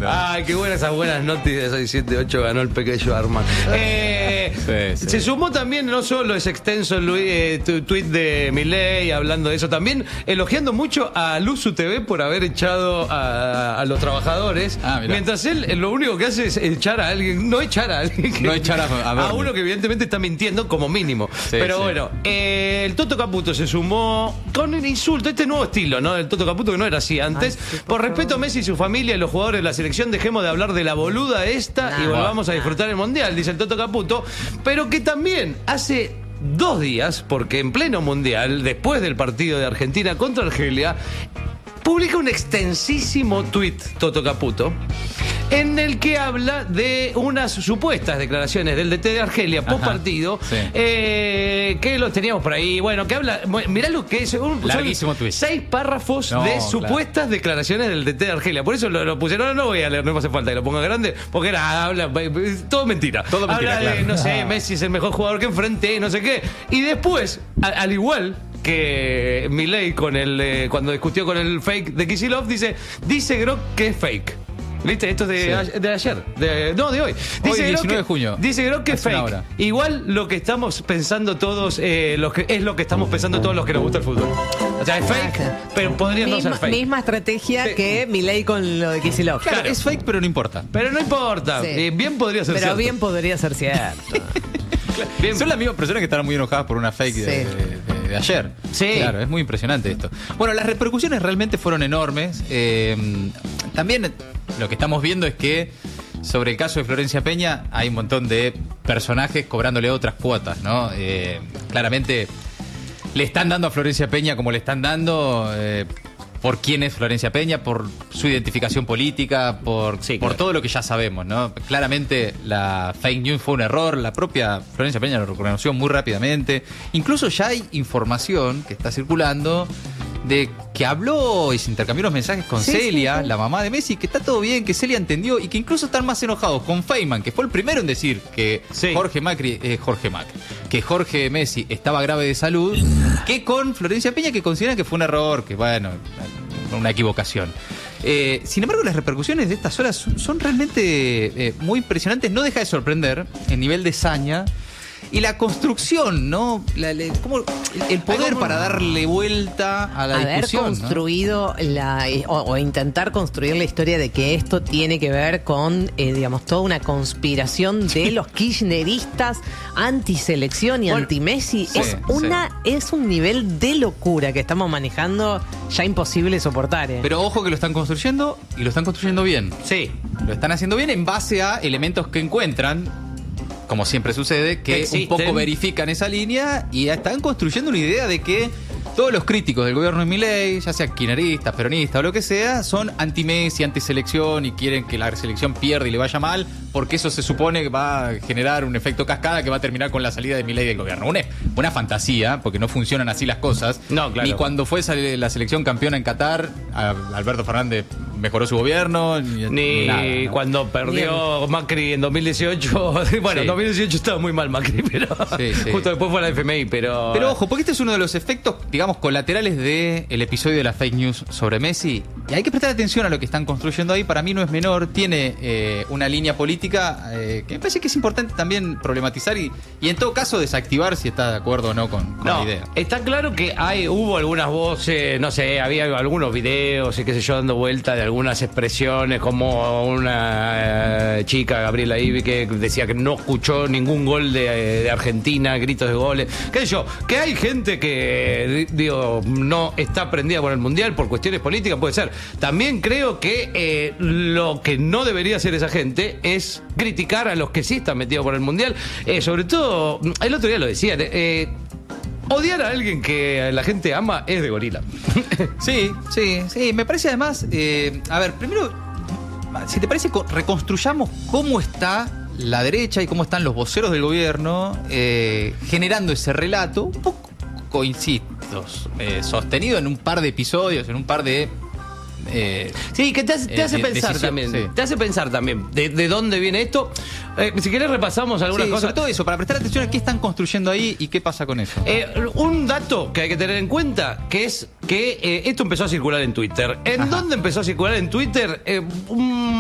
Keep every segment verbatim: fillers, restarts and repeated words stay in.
lindo. Ay, qué buenas esas buenas noticias de seis siete ocho ganó el pequeño Armand. Eh, Sí, sí. Se sumó también no solo ese extenso eh, tu- tweet de Milei hablando de eso, también elogiando mucho a Luzu T V por haber echado a, a los trabajadores. Ah, mirá. Mientras él eh, lo único que hace es echar a alguien, no echar a alguien. que- No echar a- a a Bernie. uno que evidentemente está mintiendo como mínimo. Sí, Pero sí. bueno, eh, el Toto Caputo se sumó con un insulto, este nuevo estilo, ¿no? El Toto Caputo que no era así antes. Ay, sí, por respeto a Messi y su familia y los jugadores de la selección, dejemos de hablar de la boluda esta y Nah, volvamos a nah. disfrutar el Mundial, dice el Toto Caputo. Pero que también hace dos días, porque en pleno Mundial, después del partido de Argentina contra Argelia, publica un extensísimo tuit, Toto Caputo, en el que habla de unas supuestas declaraciones del D T de Argelia post partido, sí. eh, que los teníamos por ahí, bueno, que habla, bueno, mirá lo que es, un, son Larguísimo tuit. seis párrafos No, de claro. supuestas declaraciones del D T de Argelia, por eso lo, lo pusieron, no, no voy a leer, no me hace falta que lo ponga grande, porque era, habla, todo mentira, Todo mentira, habla de, claro. no sé, Messi es el mejor jugador que enfrenté, no sé qué, y después, a- al igual que Milei con el eh, cuando discutió con el fake de Kicillof, dice, dice Grok que es fake. ¿Viste? Esto es de, Sí. a- de ayer. De- no, de hoy. Dice Grok diecinueve que- de junio. Dice Grok que es Hace una fake. hora. Igual lo que estamos pensando todos, eh, los que, es lo que estamos pensando todos los que nos gusta el fútbol. O sea, es fake, pero podría no ser Misma, fake. misma estrategia Sí. que Milei con lo de Kicillof. Claro, Claro. es fake, pero no importa. Pero no importa. Sí. Eh, bien podría ser Pero cierto. bien podría ser cierto. Bien. Son las mismas personas que están muy enojadas por una fake de, Sí. de- de ayer. Sí. Claro, es muy impresionante esto. Bueno, las repercusiones realmente fueron enormes. Eh, también lo que estamos viendo es que sobre el caso de Florencia Peña hay un montón de personajes cobrándole otras cuotas, ¿no? Eh, claramente le están dando a Florencia Peña como le están dando... eh, por quién es Florencia Peña, por su identificación política, por, Sí, por claro. todo lo que ya sabemos, ¿no? Claramente la fake news fue un error, la propia Florencia Peña lo reconoció muy rápidamente. Incluso ya hay información que está circulando de que habló y se intercambió unos mensajes con Sí, sí, Celia, sí. la mamá de Messi, que está todo bien, que Celia entendió y que incluso están más enojados con Feynman, que fue el primero en decir que Sí. Jorge Macri, eh, Jorge Macri, que Jorge Messi estaba grave de salud, que con Florencia Peña, que consideran que fue un error, que bueno, una equivocación. Eh, sin embargo, las repercusiones de estas horas son, son realmente eh, muy impresionantes. No deja de sorprender el nivel de saña y la construcción, ¿no? La- la- como el, el poder como- para darle vuelta a la Haber discusión, ¿no? construido la, o, o intentar construir la historia de que esto tiene que ver con, eh, digamos, toda una conspiración de los kirchneristas anti-selección y Bueno, anti-Messi. sí, es una es un nivel de locura que estamos manejando ya imposible soportar. ¿eh? Pero ojo que lo están construyendo y lo están construyendo bien. Sí. Lo están haciendo bien en base a elementos que encuentran, como siempre sucede, que Existen. un poco verifican esa línea y están construyendo una idea de que todos los críticos del gobierno de Milei, ya sean kirchneristas, peronistas o lo que sea, son anti-Messi, anti-selección y quieren que la selección pierda y le vaya mal, porque eso se supone que va a generar un efecto cascada que va a terminar con la salida de Milei del gobierno. Una, una fantasía, porque no funcionan así las cosas. No, claro. Ni cuando fue sal- la selección campeona en Qatar, a- Alberto Fernández mejoró su gobierno, ni, Ni nada, ¿no? cuando perdió Macri en dos mil dieciocho. Bueno, en Sí. dos mil dieciocho estaba muy mal Macri, pero Sí, sí. justo después fue la F M I, pero... Pero ojo, porque este es uno de los efectos, digamos, colaterales del episodio de la fake news sobre Messi. Y hay que prestar atención a lo que están construyendo ahí. Para mí no es menor. Tiene eh, una línea política eh, que me parece que es importante también problematizar y, y en todo caso desactivar si está de acuerdo o no con, con No, la idea. está claro que hay, hubo algunas voces, no sé, había algunos videos y qué sé yo, dando vuelta de algunas expresiones, como una eh, chica, Gabriela Ibi, que decía que no escuchó ningún gol de, de Argentina, gritos de goles, qué sé yo, que hay gente que, digo, no está prendida por el Mundial por cuestiones políticas, puede ser. También creo que eh, lo que no debería hacer esa gente es criticar a los que sí están metidos por el Mundial, eh, sobre todo, el otro día lo decía, eh, odiar a alguien que la gente ama es de gorila. Sí, sí, sí. Me parece además, eh, a ver, primero, si te parece, co- reconstruyamos cómo está la derecha y cómo están los voceros del gobierno eh, generando ese relato, un poco, insisto, eh, sostenido en un par de episodios, en un par de... eh, Sí, que te hace, te Eh, hace de- pensar decisión, también. sí. Te hace pensar también de, de dónde viene esto. Eh, si querés repasamos algunas sí, cosas. sobre todo eso, para prestar atención a qué están construyendo ahí y qué pasa con eso. Eh, un dato que hay que tener en cuenta, que es que eh, esto empezó a circular en Twitter. ¿En Ajá. dónde empezó a circular en Twitter? Eh, un-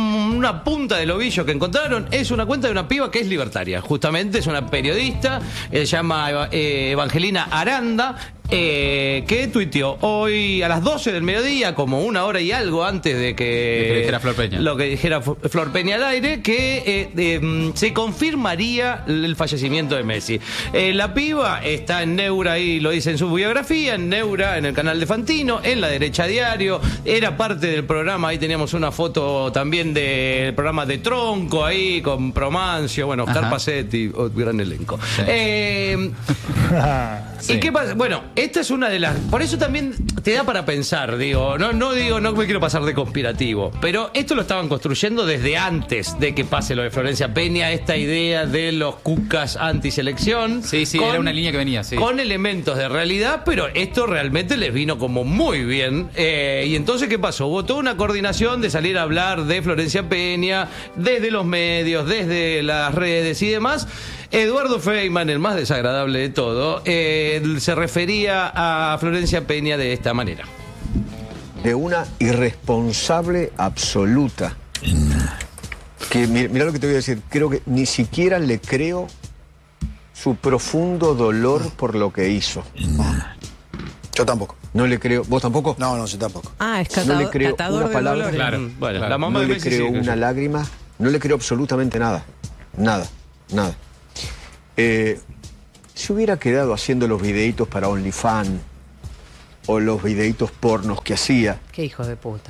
una punta del ovillo que encontraron es una cuenta de una piba que es libertaria. Justamente es una periodista, eh, se llama eh, Evangelina Aranda. Eh, que tuiteó hoy a las doce del mediodía, como una hora y algo antes de que, de que dijera Flor Peña. lo que dijera Flor Peña al aire, que eh, eh, se confirmaría el fallecimiento de Messi. Eh, la piba está en Neura, ahí lo dice en su biografía, en Neura, en el canal de Fantino, en La Derecha Diario, era parte del programa, ahí teníamos una foto también del programa de Tronco, ahí con Promancio, bueno, Oscar Pacetti, oh, gran elenco. Sí. Eh, sí. ¿Y qué pasa? Bueno, esta es una de las... Por eso también te da para pensar, digo, no, no digo, no me quiero pasar de conspirativo, pero esto lo estaban construyendo desde antes de que pase lo de Florencia Peña, esta idea de los cucas antiselección. Sí, sí, con, era una línea que venía, sí. Con elementos de realidad, pero esto realmente les vino como muy bien. Eh, y entonces, ¿qué pasó? Hubo toda una coordinación de salir a hablar de Florencia Peña, desde los medios, desde las redes y demás. Eduardo Feynman, el más desagradable de todo, eh, se refería a Florencia Peña de esta manera. De una irresponsable absoluta. Que mira lo que te voy a decir, creo que ni siquiera le creo su profundo dolor por lo que hizo. Yo tampoco. No le creo. ¿Vos tampoco? No, no, yo tampoco. Ah, es catador, no le creo catador una de palabra. dolores. Claro, bueno, claro. la mamá no de le Messi creo sí que una yo. lágrima. No le creo absolutamente nada. Nada. Nada. Eh, si hubiera quedado haciendo los videitos para OnlyFans o los videitos pornos que hacía, Qué hijo de puta.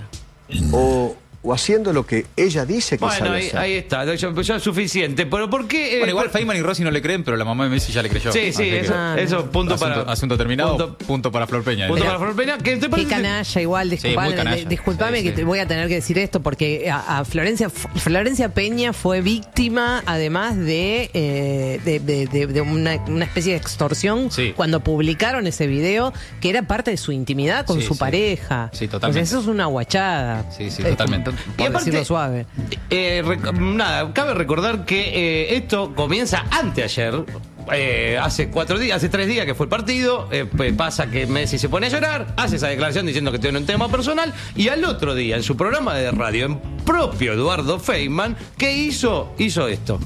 o, o haciendo lo que ella dice que Bueno, sabe ahí, hacer. ahí está, ya, ya es suficiente. Pero ¿por qué? eh, Bueno, igual por- Feynman y Rossi no le creen, pero la mamá de Messi ya le creyó. Sí, Así sí, que eso, Ah, eso punto asunto, para... asunto terminado, Punto, punto para Flor Peña. punto ¿eh? para Flor Peña. ¿Qué te Qué parece? canalla, igual, Sí, disculpame, muy canalla. de- disculpame Sí, que sí. te voy a tener que decir esto, porque a, a Florencia Florencia Peña fue víctima, además de, eh, de, de- de- de una, una especie de extorsión Sí. cuando publicaron ese video, que era parte de su intimidad con Sí, su sí. pareja. Sí, totalmente. O sea, eso es una guachada. Sí, sí, Eh, totalmente. Por, Y aparte- decirlo suave. Eh, rec- nada, cabe recordar que eh, esto comienza anteayer. Eh, hace cuatro días, hace tres días que fue el partido, eh, pues pasa que Messi se pone a llorar, hace esa declaración diciendo que tiene un tema personal, y al otro día, en su programa de radio, en propio Eduardo Feynman, ¿qué hizo? Hizo esto.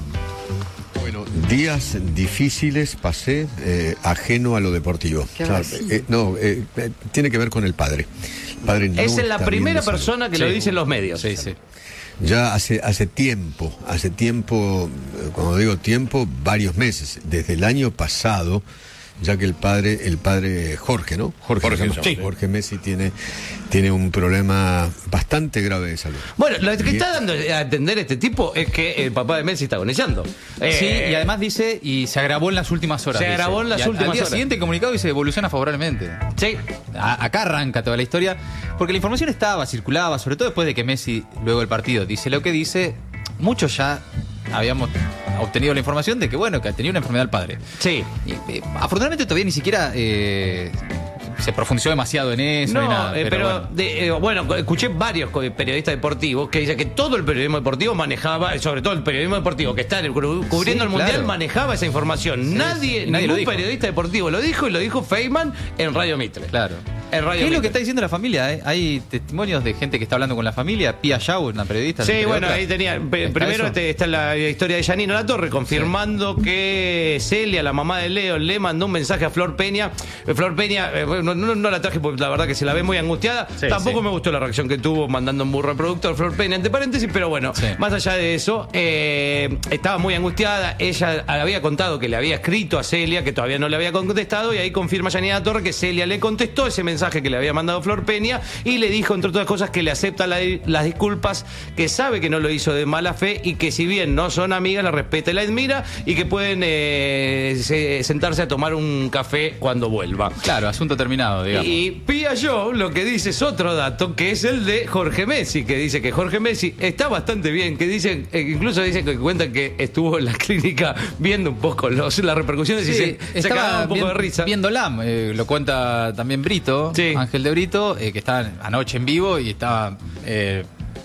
Bueno, días difíciles pasé eh, ajeno a lo deportivo. ¿Qué Claro, vas? eh, no, eh, eh, tiene que ver con el padre. El padre no Es la está primera bien de salud. persona que Sí. lo dice en los medios. Sí, sí. Ya hace, hace tiempo, hace tiempo, eh, cuando digo tiempo, varios meses, desde el año pasado, ya que el padre, el padre Jorge, ¿no? Jorge, Jorge, se llama. sí. Jorge Messi tiene, tiene un problema bastante grave de salud. Bueno, lo que Y- está dando a entender este tipo es que el papá de Messi está agonizando. Eh, Sí, y además dice, y se agravó en las últimas horas. Se dice. agravó en las Y a- últimas Al día horas. siguiente el comunicado dice evoluciona favorablemente. Sí. A- acá arranca toda la historia, porque la información estaba, circulaba, sobre todo después de que Messi, luego del partido, dice lo que dice. Muchos ya habíamos obtenido la información de que, bueno, que tenía una enfermedad el padre. Sí. Y, eh, afortunadamente todavía ni siquiera eh, se profundizó demasiado en eso. No, ni nada, eh, pero, bueno. de- eh, bueno, escuché varios co- periodistas deportivos que dicen que todo el periodismo deportivo manejaba, sobre todo el periodismo deportivo que está en el, cu- cubriendo Sí, el mundial, claro. manejaba esa información. Sí, nadie, sí, nadie lo ningún dijo. periodista deportivo lo dijo, y lo dijo Feynman en Radio Mitre. Claro. En Radio ¿Qué es lo Mitre. que está diciendo la familia? eh? Hay testimonios de gente que está hablando con la familia. Pia Yau, una periodista. Sí, entre bueno, otras. ahí tenía. pe- ¿Está Primero eso? este- está la historia de Janino Latorre, confirmando que Celia, la mamá de Leo, le mandó un mensaje a Flor Peña. Eh, Flor Peña, eh, bueno, no, no la traje porque la verdad que se la ve muy angustiada. Sí, Tampoco sí. me gustó la reacción que tuvo mandando un burro reproductor Flor Peña, entre paréntesis, pero bueno, Sí. más allá de eso, eh, estaba muy angustiada. Ella había contado que le había escrito a Celia, que todavía no le había contestado, y ahí confirma Janino Latorre que Celia le contestó ese mensaje que le había mandado Flor Peña y le dijo, entre otras cosas, que le acepta la- las disculpas, que sabe que no lo hizo de mala fe y que si bien no son amigas, la respeta y la admira, y que pueden eh, se- sentarse a tomar un café cuando vuelva. Claro, asunto terminado, digamos. Y Pia Yo lo que dice es otro dato, que es el de Jorge Messi, que dice que Jorge Messi está bastante bien, que dice, eh, incluso dice que cuenta que estuvo en la clínica viendo un poco los, las repercusiones y se, se cagaba un poco bien- de risa. Viendo Lam, eh, lo cuenta también Brito, Sí. Ángel de Brito, eh, que estaba anoche en vivo y estaba eh,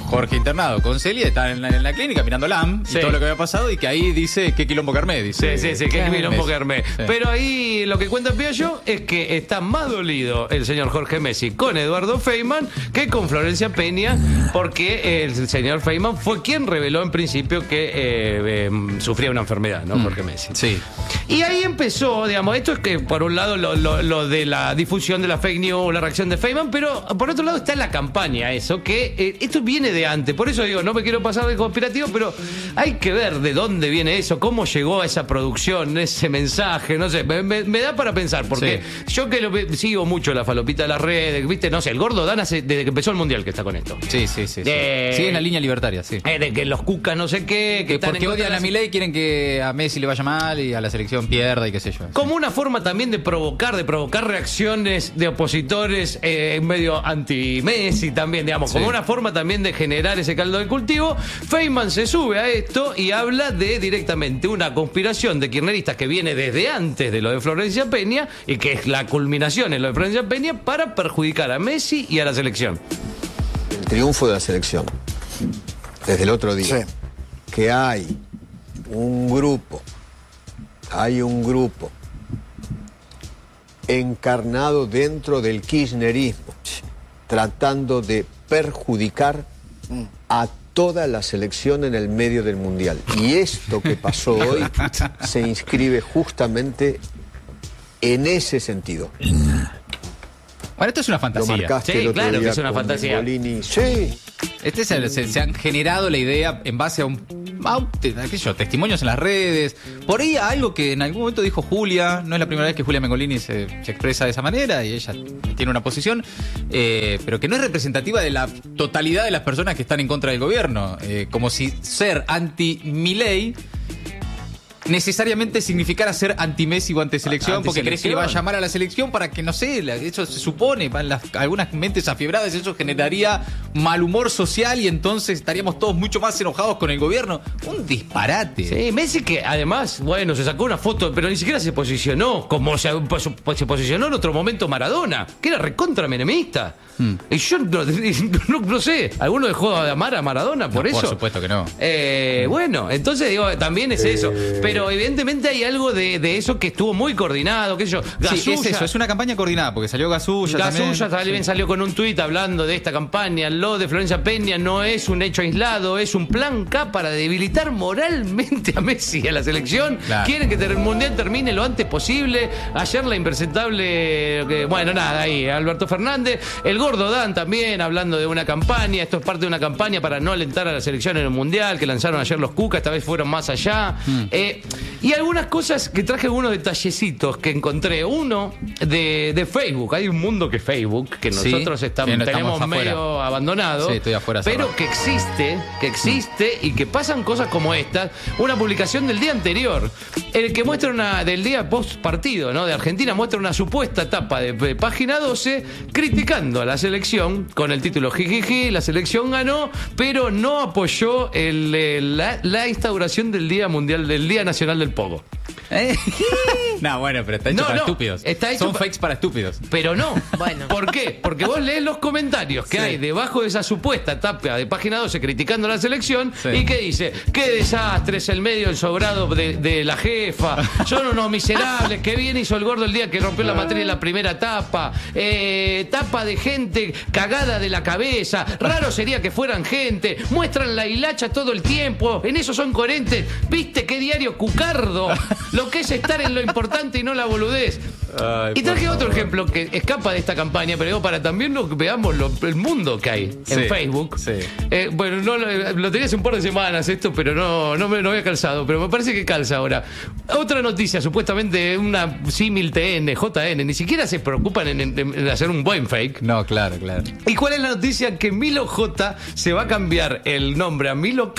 Jorge internado con Celia, está en la, en la clínica mirando la A M Sí. y todo lo que había pasado, y que ahí dice qué quilombo que armé, dice. Sí, sí, sí, que quilombo Messi. que armé. Sí. Pero ahí lo que cuenta Piaggio es que está más dolido el señor Jorge Messi con Eduardo Feynman que con Florencia Peña, porque el señor Feynman fue quien reveló en principio que eh, eh, sufría una enfermedad, ¿no? Jorge Messi. Sí. Y ahí empezó, digamos, esto es que por un lado lo, lo- lo de la difusión de la fake news, la reacción de Feynman, pero por otro lado está la campaña, eso, que eh, esto viene de antes. Por eso digo, no me quiero pasar de conspirativo, pero hay que ver de dónde viene eso, cómo llegó a esa producción, ese mensaje, no sé, me, me- me da para pensar, porque yo que lo ve- sigo mucho la falopita de las redes, viste, no sé, el Gordo Dan hace, desde que empezó el Mundial que está con esto. Sí, sí, sí. sí. Eh, Sigue en la línea libertaria, sí. Eh, de que los cucas no sé qué, que Que están porque en contra odian de a la- Milei, quieren que a Messi le vaya mal y a la selección pierda y qué sé yo. Como una forma también de provocar, de provocar reacciones de opositores eh, medio anti-Messi también, digamos, Sí. como una forma también de generar ese caldo de cultivo. Feynman se sube a esto y habla de directamente una conspiración de kirchneristas que viene desde antes de lo de Florencia Peña y que es la culminación en lo de Florencia Peña para perjudicar a Messi y a la selección. El triunfo de la selección, desde el otro día, Sí. que hay un grupo, hay un grupo encarnado dentro del kirchnerismo, tratando de perjudicar a toda la selección en el medio del Mundial. Y esto que pasó hoy se inscribe justamente en ese sentido. Bueno, esto es una Lo fantasía. marcaste Sí, el otro claro que día es una con fantasía. Mengolini. Sí. Este se, se- se han generado la idea en base a un, a un te- qué sé yo, testimonios en las redes. Por ahí a algo que en algún momento dijo Julia. No es la primera vez que Julia Mengolini se, se expresa de esa manera y ella tiene una posición, eh, pero que no es representativa de la totalidad de las personas que están en contra del gobierno. Eh, como si ser anti-Milei necesariamente significara ser anti-Messi o anti-selección, porque crees que le va a llamar a la selección para que, no sé, la- eso se supone, para las, algunas mentes afiebradas, eso generaría mal humor social y entonces estaríamos todos mucho más enojados con el gobierno. Un disparate. Sí, Messi que además, bueno, se sacó una foto, pero ni siquiera se posicionó como se, pues, se posicionó en otro momento Maradona, que era recontra menemista. Hmm. Y yo no, no- no sé, ¿alguno dejó de amar a Maradona por No, eso? por supuesto que no. Eh, bueno, entonces digo, también es eso. Pero evidentemente hay algo de, de eso que estuvo muy coordinado, qué sé yo. Sí, Gasulla, es eso, es una campaña coordinada, porque salió Gasulla también. Gasulla también salió con un tuit hablando de esta campaña. Lo de Florencia Peña no es un hecho aislado, es un plan K para debilitar moralmente a Messi y a la selección. Claro. Quieren que el Mundial termine lo antes posible. Ayer la impresentable, eh, bueno, nada, ahí, Alberto Fernández. El Gordo Dan también hablando de una campaña. Esto es parte de una campaña para no alentar a la selección en el Mundial, que lanzaron ayer los Cucas, esta vez fueron más allá. Eh, y algunas cosas que traje, algunos detallecitos que encontré. Uno de, de Facebook. Hay un mundo que Facebook, que Sí, nosotros estamos, que no estamos tenemos afuera. medio abandonado. Sí, estoy afuera hace Pero rato. que existe, que existe y que pasan cosas como esta. Una publicación del día anterior, en el que muestra una, del día post partido, ¿no? De Argentina, muestra una supuesta tapa de, de página doce criticando a la selección con el título Jijiji, la selección ganó, pero no apoyó el, el- la, la instauración del Día Mundial, del Día Nacional del Pogo. ¿Eh? No, bueno, pero está hecho No, para no, estúpidos. está hecho Son pa- fakes para estúpidos. Pero no. Bueno. ¿Por qué? Porque vos lees los comentarios que Sí. hay debajo de esa supuesta tapa de página doce criticando a la selección Sí. y que dice, qué desastre es el medio, el sobrado de, de la jefa, son unos miserables, qué bien hizo el Gordo el día que rompió la materia en la primera tapa, eh, tapa de gente cagada de la cabeza, raro sería que fueran gente, muestran la hilacha todo el tiempo, en eso son coherentes, viste qué diario cucardo, lo que es estar en lo importante y no la boludez. Ay, Y traje por otro favor. ejemplo que escapa de esta campaña, pero digo, para también lo, veamos lo- el mundo que hay Sí, en Facebook. sí. Eh, bueno, no, lo, lo tenía hace un par de semanas esto, pero no, no me no había calzado, pero me parece que calza ahora. Otra noticia, supuestamente una símil T N, J N, ni siquiera se preocupan en, en- en hacer un buen fake. No, claro, claro. ¿Y cuál es la noticia? Que Milo J se va a cambiar el nombre a Milo K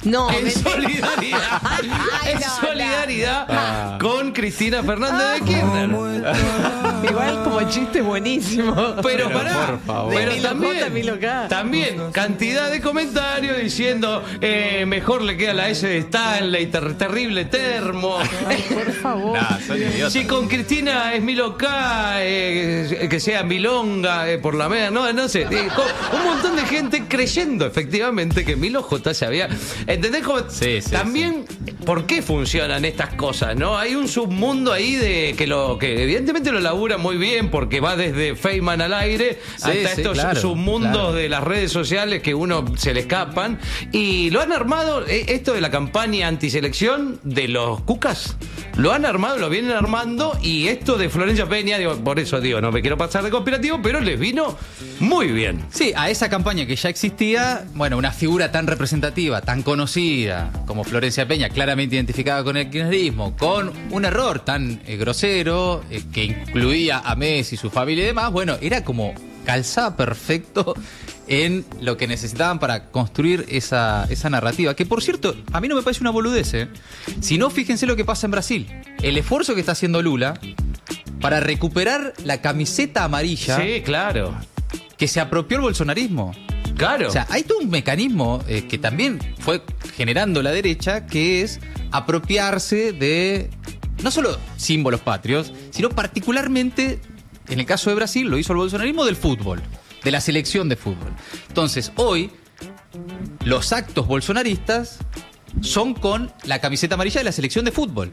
No, en me- solidaridad, Ay, en no, no. solidaridad Ah. con Cristina Fernández de Kirchner. Igual como chiste buenísimo. Pero, Pero, pará, por favor. pero De Milo J, también, Milo K. también cantidad de comentarios diciendo eh, mejor le queda la S de Stanley, ter- terrible termo. Ay, por favor. Nah, son idiotas. Si con Cristina es Milo K, eh, que sea Milonga eh, por la media, no, no sé. eh, con- un montón de gente creyendo efectivamente que Milo J se había. ¿Entendés cómo? Sí, sí, También, ¿por qué funcionan estas cosas? ¿No? Hay un submundo ahí de que lo que evidentemente lo labura muy bien porque va desde Feynman al aire Sí, hasta sí, estos claro, submundos claro. de las redes sociales que uno se le escapan. Y lo han armado, eh, esto de la campaña antiselección de los cucas, lo han armado, lo vienen armando. Y esto de Florencia Peña, digo, por eso digo, no me quiero pasar de conspirativo, pero les vino muy bien. Sí, a esa campaña que ya existía, bueno, una figura tan representativa, tan conocida como Florencia Peña, claramente identificada con el kirchnerismo, con un error tan eh, grosero eh, que incluía a Messi, su familia y demás, bueno, era como calzaba perfecto en lo que necesitaban para construir esa, esa narrativa. Que, por cierto, a mí no me parece una boludez, ¿eh? Si no, fíjense lo que pasa en Brasil. El esfuerzo que está haciendo Lula para recuperar la camiseta amarilla Sí, claro. que se apropió el bolsonarismo. Claro. O sea, hay todo un mecanismo eh, que también fue generando la derecha, que es apropiarse de no solo símbolos patrios, sino particularmente, en el caso de Brasil, lo hizo el bolsonarismo del fútbol, de la selección de fútbol. Entonces, hoy, los actos bolsonaristas son con la camiseta amarilla de la selección de fútbol.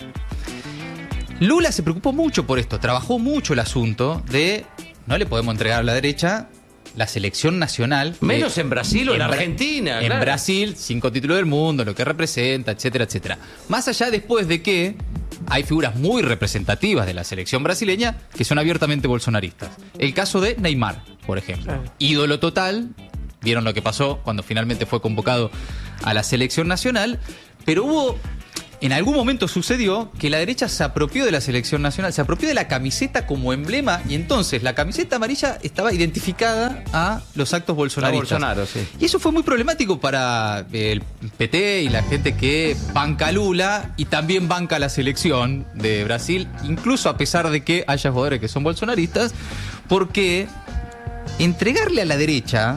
Lula se preocupó mucho por esto, trabajó mucho el asunto de no le podemos entregar a la derecha la selección nacional. Menos que- en Brasil o en Bra- Argentina, En claro. Brasil, cinco títulos del mundo, lo que representa, etcétera, etcétera. Más allá después de que hay figuras muy representativas de la selección brasileña que son abiertamente bolsonaristas. El caso de Neymar, por ejemplo. Claro. Ídolo total. Vieron lo que pasó cuando finalmente fue convocado a la selección nacional. Pero hubo... En algún momento sucedió que la derecha se apropió de la selección nacional, se apropió de la camiseta como emblema y entonces la camiseta amarilla estaba identificada a los actos bolsonaristas. A Bolsonaro, sí. Y eso fue muy problemático para el P T y la gente que banca a Lula y también banca a la selección de Brasil, incluso a pesar de que haya jugadores que son bolsonaristas, porque entregarle a la derecha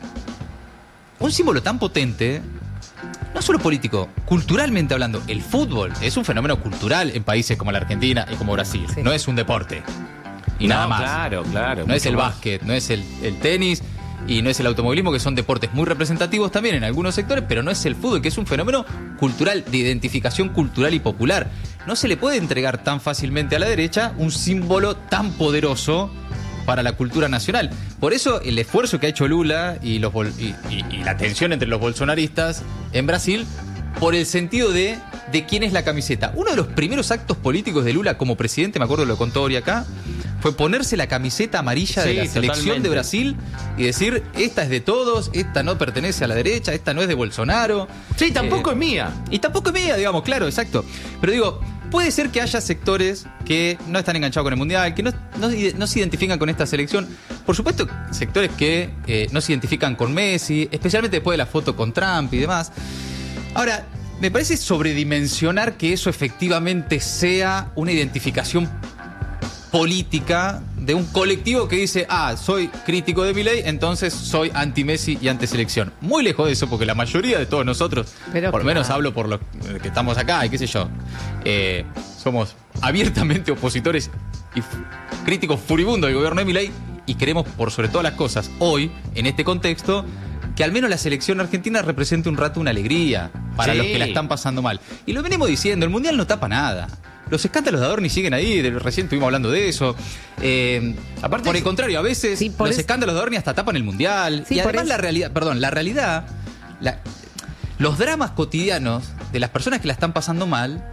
un símbolo tan potente, no solo político, culturalmente hablando, el fútbol es un fenómeno cultural en países como la Argentina y como Brasil. Sí. No es un deporte. Y No, nada más. claro, claro, No es mucho el más. básquet, no es el, el tenis y no es el automovilismo, que son deportes muy representativos también en algunos sectores, pero no es el fútbol, que es un fenómeno cultural, de identificación cultural y popular. No se le puede entregar tan fácilmente a la derecha un símbolo tan poderoso para la cultura nacional. Por eso el esfuerzo que ha hecho Lula y, los bol- y, y- y la tensión entre los bolsonaristas en Brasil, por el sentido de, de quién es la camiseta. Uno de los primeros actos políticos de Lula como presidente, me acuerdo, lo contó Ori acá, fue ponerse la camiseta amarilla Sí, de la selección totalmente. de Brasil y decir, esta es de todos, esta no pertenece a la derecha, esta no es de Bolsonaro. Sí, tampoco Eh, es mía. y tampoco es mía, digamos, claro, exacto. Pero digo, puede ser que haya sectores que no están enganchados con el Mundial, que no, no, no se identifican con esta selección. Por supuesto, sectores que eh, no se identifican con Messi, especialmente después de la foto con Trump y demás. Ahora, me parece sobredimensionar que eso efectivamente sea una identificación política de un colectivo que dice, ah, soy crítico de Milei, entonces soy anti-Messi y anti-selección. Muy lejos de eso, porque la mayoría de todos nosotros, Pero por lo menos claro. hablo por los que estamos acá y qué sé yo, eh, somos abiertamente opositores y f- críticos furibundos del gobierno de Milei y queremos, por sobre todas las cosas, hoy, en este contexto, que al menos la selección argentina represente un rato una alegría para Sí. los que la están pasando mal. Y lo venimos diciendo, el Mundial no tapa nada. Los escándalos de Adorni siguen ahí, de- recién estuvimos hablando de eso. Eh, Aparte- por el contrario, a veces Sí, por los eso- escándalos de Adorni hasta tapan el Mundial. Sí, y por además eso- la realidad, perdón, la realidad, la- los dramas cotidianos de las personas que la están pasando mal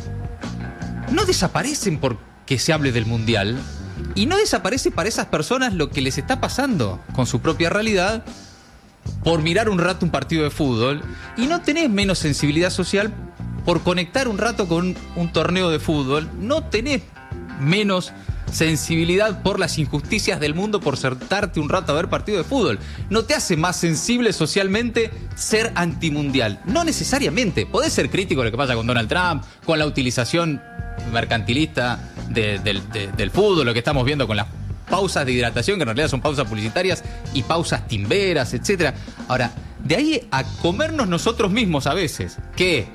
no desaparecen porque se hable del Mundial. Y no desaparece para esas personas lo que les está pasando con su propia realidad por mirar un rato un partido de fútbol. Y no tenés menos sensibilidad social por conectar un rato con un torneo de fútbol. No tenés menos sensibilidad por las injusticias del mundo por sentarte un rato a ver partido de fútbol. No te hace más sensible socialmente ser antimundial. No necesariamente. Podés ser crítico de lo que pasa con Donald Trump, con la utilización mercantilista de, de, de, del fútbol, lo que estamos viendo con las pausas de hidratación, que en realidad son pausas publicitarias, y pausas timberas, etcétera. Ahora, de ahí a comernos nosotros mismos a veces que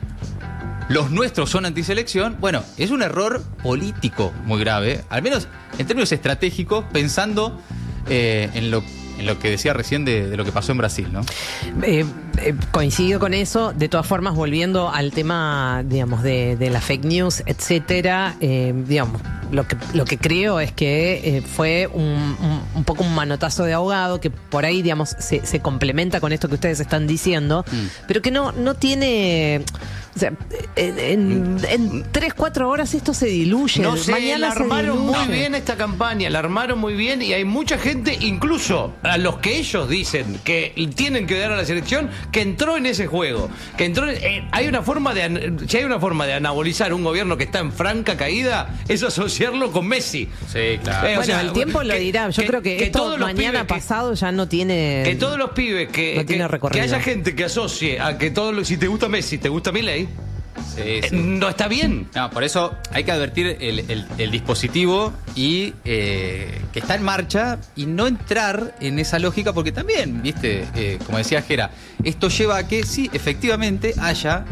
los nuestros son antiselección, bueno, es un error político muy grave, al menos en términos estratégicos, pensando eh, en lo en lo que decía recién de, de lo que pasó en Brasil, ¿no? Eh, eh, coincido con eso. De todas formas, volviendo al tema, digamos, de, de la fake news, etcétera, eh, digamos, lo que, lo que creo es que eh, fue un, un, un poco un manotazo de ahogado que por ahí, digamos, se, se complementa con esto que ustedes están diciendo, mm. pero que no, no tiene... O sea, en, en, en tres, cuatro horas esto se diluye. No sé, Mañana la armaron se diluye. muy bien esta campaña, la armaron muy bien y hay mucha gente, incluso a los que ellos dicen que tienen que dar a la selección, que entró en ese juego. Que entró en, eh, hay una forma de, si hay una forma de anabolizar un gobierno que está en franca caída, es asociarlo con Messi. Sí, claro. Bueno, Eh, o sea, el tiempo lo que, dirá. Yo que, creo que, que esto todos los mañana pibes pasado que, ya no tiene. Que todos los pibes que, no tiene que, recorrido. que haya gente que asocie a que todos los, si te gusta Messi, te gusta Milei. Sí, Eh, sí. no está bien. No, por eso hay que advertir el, el, el dispositivo y eh, que está en marcha y no entrar en esa lógica porque también, viste, eh, como decía Jera, esto lleva a que sí, efectivamente haya,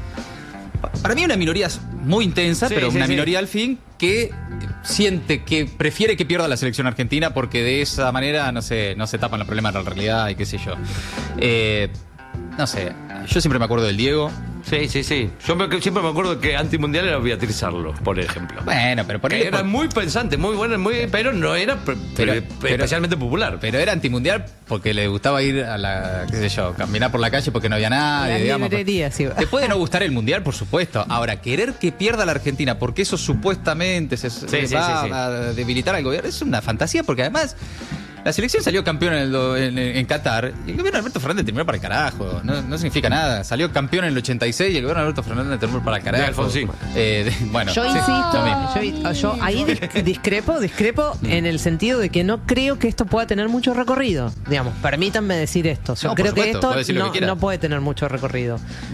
para mí una minoría muy intensa, Sí, pero sí, una sí. minoría al fin que siente que prefiere que pierda la selección argentina porque de esa manera, no sé, no se tapan los problemas de la realidad y qué sé yo. Eh, no sé, yo siempre me acuerdo del Diego. Sí, sí, sí. Yo me- siempre me acuerdo que antimundial era Beatriz Arlo, por ejemplo. Bueno, pero por Que era muy pensante, muy buena, muy, pero no era pre- Pero- pre- pero- especialmente popular. Pero era antimundial porque le gustaba ir a la, qué sé yo, caminar por la calle porque no había nadie, La digamos. librería, sí. Te puede no gustar el mundial, por supuesto. Ahora, querer que pierda la Argentina porque eso supuestamente se se sí, va sí, sí. a debilitar al gobierno es una fantasía porque además la selección salió campeón en, el do- en, en Qatar y el gobierno de Alberto Fernández terminó para el carajo. No, no significa nada. Salió campeón en el ochenta y seis y el gobierno de Alberto Fernández terminó para el carajo. De Alfonsín. Eh, de- bueno, Yo sí, insisto, lo mismo. yo, yo ahí dis- discrepo, discrepo en el sentido de que no creo que esto pueda tener mucho recorrido. Digamos, permítanme decir esto. Yo No, por creo que supuesto, puede esto decir lo que no, quiera. no puede tener mucho recorrido.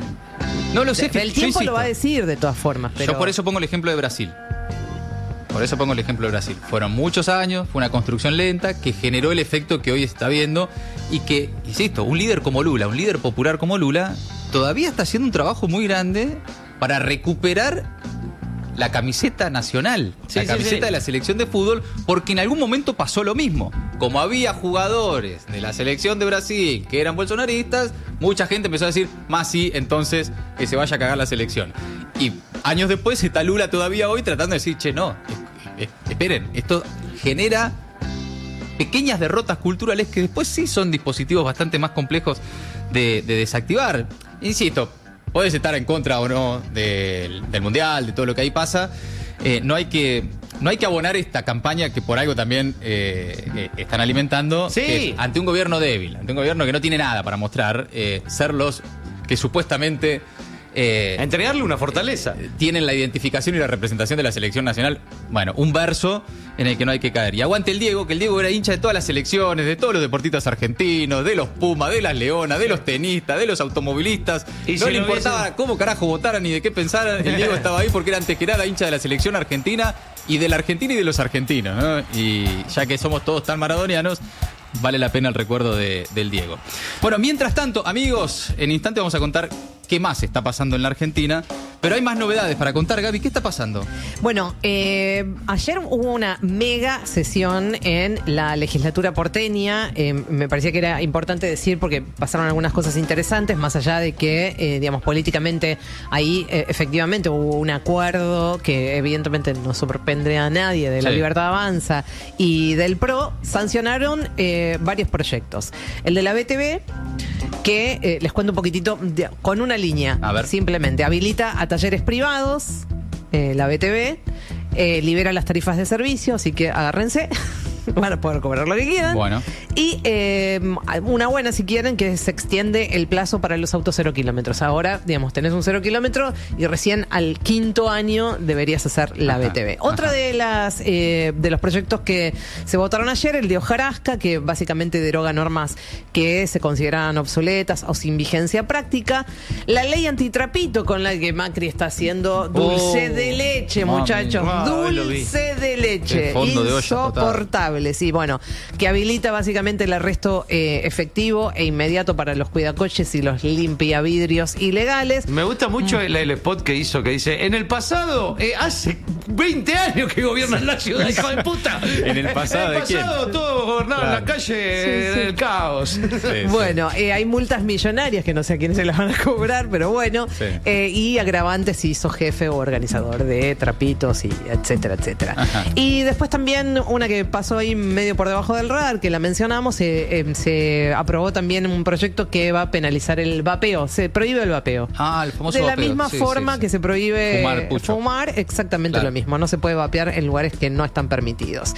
No lo sé. El yo tiempo lo insisto. va a decir de todas formas. Pero... Yo por eso pongo el ejemplo de Brasil. Por eso pongo el ejemplo de Brasil. Fueron muchos años, fue una construcción lenta que generó el efecto que hoy se está viendo y que, insisto, un líder como Lula, un líder popular como Lula, todavía está haciendo un trabajo muy grande para recuperar la camiseta nacional, Sí, la sí, camiseta sí. de la selección de fútbol, porque en algún momento pasó lo mismo. Como había jugadores de la selección de Brasil que eran bolsonaristas, mucha gente empezó a decir, más sí, entonces que se vaya a cagar la selección. Y años después está Lula todavía hoy tratando de decir, che, no, es- es- esperen, esto genera pequeñas derrotas culturales que después sí son dispositivos bastante más complejos de, de desactivar. Insisto, podés estar en contra o no del, del Mundial, de todo lo que ahí pasa. Eh, no hay que no hay que abonar esta campaña que por algo también eh, eh, están alimentando. Sí. que es ante un gobierno débil, ante un gobierno que no tiene nada para mostrar, eh, ser los que supuestamente... eh, Entregarle una fortaleza. tienen la identificación y la representación de la selección nacional. Bueno, un verso en el que no hay que caer. Y aguante el Diego, que el Diego era hincha de todas las selecciones, de todos los deportistas argentinos, de los Pumas, de las Leonas, de los tenistas, de los automovilistas. Y no si le lo importaba hubiesen- cómo carajo votaran ni de qué pensaran. El Diego estaba ahí porque era antes que nada hincha de la selección argentina y de la Argentina y de los argentinos, ¿no? Y ya que somos todos tan maradonianos, vale la pena el recuerdo de- del Diego. Bueno, mientras tanto, amigos, en instante vamos a contar qué más está pasando en la Argentina, pero hay más novedades para contar. Gaby, ¿qué está pasando? Bueno, eh, ayer hubo una mega sesión en la legislatura porteña. Eh, me parecía que era importante decir porque pasaron algunas cosas interesantes, más allá de que, eh, digamos, políticamente ahí eh, efectivamente hubo un acuerdo que evidentemente no sorprende a nadie de la Sí. Libertad Avanza y del P R O, sancionaron eh, varios proyectos. El de la B T V, que eh, les cuento un poquitito de- con una línea. A ver. Simplemente habilita a talleres privados, eh, la B T V, eh, libera las tarifas de servicio, así que agárrense. van a poder cobrar lo que quieran. Bueno. Y eh, una buena, si quieren, que se extiende el plazo para los autos cero kilómetros. Ahora, digamos, tenés un cero kilómetro y recién al quinto año deberías hacer la Ajá. B T V. Otra Ajá. de las eh, de los proyectos que se votaron ayer, el de hojarasca, que básicamente deroga normas que se consideran obsoletas o sin vigencia práctica. La ley antitrapito, con la que Macri está haciendo dulce Oh, de leche, mami. muchachos. Ah, hoy lo vi. Dulce de leche. Qué fondo de olla total. Insoportable. Sí, bueno, que habilita básicamente el arresto eh, efectivo e inmediato para los cuidacoches y los limpiavidrios ilegales. Me gusta mucho el, el spot que hizo que dice, en el pasado, eh, hace veinte años que gobiernan la ciudad, hijo de puta. ¿En el pasado En el de quién? pasado todos gobernaban Claro. la calle Sí, sí. del caos. Sí, sí. Bueno, eh, hay multas millonarias que no sé a quiénes se las van a cobrar, pero bueno. Sí. Eh, y agravantes si sos jefe o organizador de trapitos y etcétera, etcétera. Ajá. Y después también una que pasó ahí medio por debajo del radar, que la mencionamos, eh, eh, se aprobó también un proyecto que va a penalizar el vapeo. Se prohíbe el vapeo. Ah, el famoso De la vapeo. misma Sí, forma sí, sí. que se prohíbe Fumar pucho. fumar, exactamente Claro. lo mismo. No se puede vapear en lugares que no están permitidos.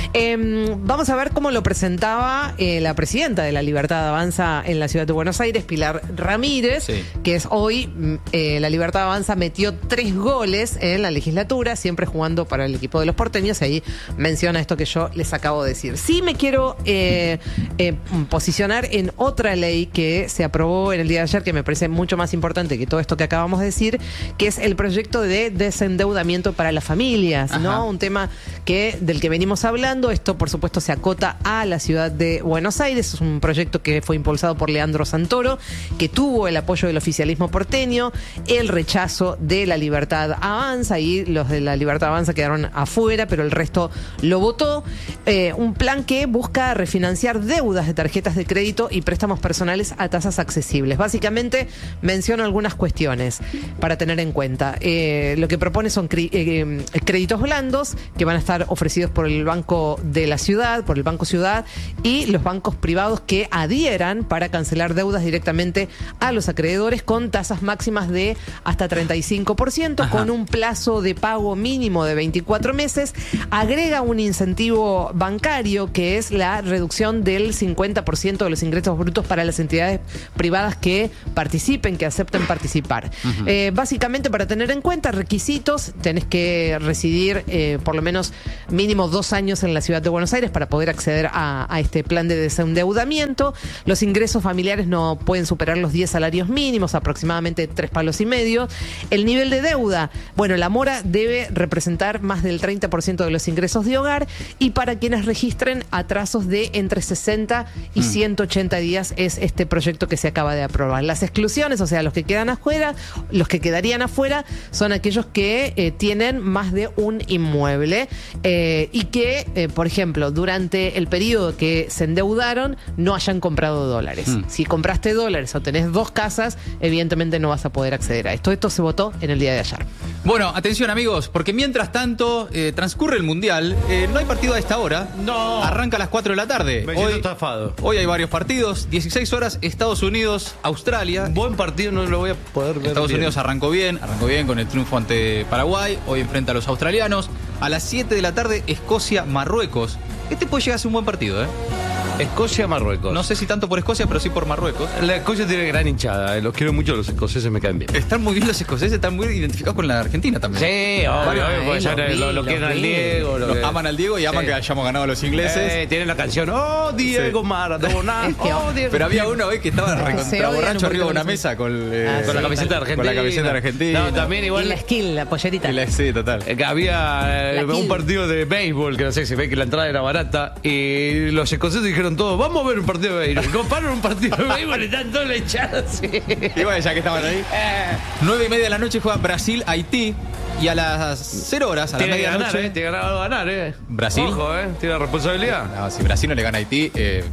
Eh, vamos a ver cómo lo presentaba eh, la presidenta de la Libertad Avanza en la ciudad de Buenos Aires, Pilar Ramírez, Sí. que es hoy, mm, eh, la Libertad Avanza metió tres goles en la legislatura, siempre jugando para el equipo de los porteños, y ahí menciona esto que yo les acabo de decir. Sí me quiero eh, eh, posicionar en otra ley que se aprobó en el día de ayer, que me parece mucho más importante que todo esto que acabamos de decir, que es el proyecto de desendeudamiento para las familias, Ajá. ¿no? Un tema que del que venimos hablando. Esto, por supuesto, se acota a la ciudad de Buenos Aires. Es un proyecto que fue impulsado por Leandro Santoro, que tuvo el apoyo del oficialismo porteño, el rechazo de la Libertad Avanza, y los de la Libertad Avanza quedaron afuera, pero el resto lo votó. Eh, un plan que busca refinanciar deudas de tarjetas de crédito y préstamos personales a tasas accesibles. Básicamente, menciono algunas cuestiones para tener en cuenta. Eh, lo que propone son cri- eh, créditos blandos que van a estar ofrecidos por el Banco de la Ciudad, por el Banco Ciudad, y los bancos privados que adhieran para cancelar deudas directamente a los acreedores con tasas máximas de hasta treinta y cinco por ciento, Ajá. con un plazo de pago mínimo de veinticuatro meses. Agrega un incentivo bancario que es la reducción del cincuenta por ciento de los ingresos brutos para las entidades privadas que participen, que acepten participar. Ujú. Eh, básicamente, para tener en cuenta requisitos, tenés que residir eh, por lo menos mínimo dos años en la ciudad de Buenos Aires para poder acceder a, a este plan de desendeudamiento. Los ingresos familiares no pueden superar los diez salarios mínimos, aproximadamente tres palos y medio. El nivel de deuda, bueno, la mora debe representar más del treinta por ciento de los ingresos de hogar, y para quienes registren atrasos de entre sesenta y Mm. ciento ochenta días es este proyecto que se acaba de aprobar. Las exclusiones, o sea, los que quedan afuera, los que quedarían afuera son aquellos que eh, tienen más de un inmueble eh, y que, eh, por ejemplo, durante el periodo que se endeudaron no hayan comprado dólares. Mm. Si compraste dólares o tenés dos casas, evidentemente no vas a poder acceder a esto. Esto se votó en el día de ayer. Bueno, atención amigos, porque mientras tanto eh, transcurre el Mundial, eh, no hay partido a esta hora. No. Arranca a las cuatro de la tarde. Me siento estafado. Hoy hay varios partidos, dieciséis horas, Estados Unidos, Australia. Un buen partido no lo voy a poder ver. Estados bien. Unidos arrancó bien, arrancó bien con el triunfo ante Paraguay, hoy enfrenta a los australianos. A las siete de la tarde, Escocia, Marruecos. Este puede llegar a ser un buen partido, ¿eh? Escocia, Marruecos. No sé si tanto por Escocia, pero sí por Marruecos. La Escocia tiene gran hinchada. eh, Los quiero mucho, los escoceses me caen bien. Están muy bien los escoceses, están muy identificados con la Argentina también. Sí, obvio, Bueno, obvio, porque ahí ya lo vi, lo, lo lo quieren al vi. Diego. Lo Lo que- aman al Diego y aman Sí. que hayamos ganado a los ingleses. Eh, tienen la canción, oh, Diego Sí. Maradona. Es que- oh, Diego. Pero había uno hoy que estaba Se recontra odian un borracho arriba de montón una los- mesa con, eh, Ah, con la sí, camiseta tal- argentina. con la camiseta argentina. No, también Y igual. la skill, la pollerita. Y la- sí, total. eh, que había eh, La un Kill. partido de béisbol, que no sé, se ve que la entrada era barata, y los escoceses dijeron todos, vamos a ver un partido de béisbol. Comparan un partido de béisbol y están todos echados. Sí. Y bueno, ya que estaban ahí. Nueve y media de la noche juega Brasil-Haití. Y a las cero horas, a la Tiene que ganar, medianoche. eh, tiene que ganar, ganar, eh. Brasil. Ojo, eh, tiene la responsabilidad. No, si Brasil no le gana a Haití, eh,